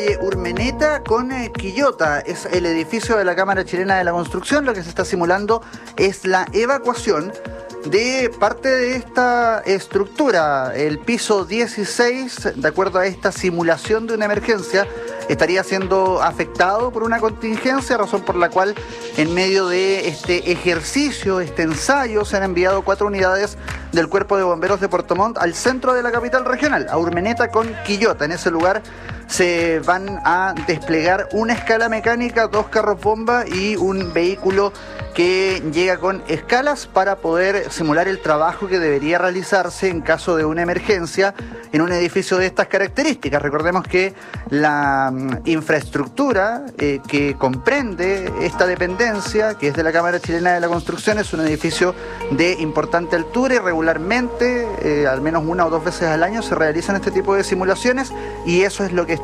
Urmeneta con Quillota, es el edificio de la Cámara Chilena de la Construcción. Lo que se está simulando es la evacuación de parte de esta estructura. El piso 16, de acuerdo a esta simulación de una emergencia, estaría siendo afectado por una contingencia, razón por la cual en medio de este ejercicio, este ensayo, se han enviado 4 unidades del Cuerpo de Bomberos de Puerto Montt al centro de la capital regional, a Urmeneta con Quillota. En ese lugar se van a desplegar una escala mecánica, 2 carros bomba y un vehículo que llega con escalas para poder simular el trabajo que debería realizarse en caso de una emergencia en un edificio de estas características. Recordemos que la infraestructura que comprende esta dependencia, que es de la Cámara Chilena de la Construcción, es un edificio de importante altura y regularmente, al menos 1 o 2 veces al año, se realizan este tipo de simulaciones, y eso es lo que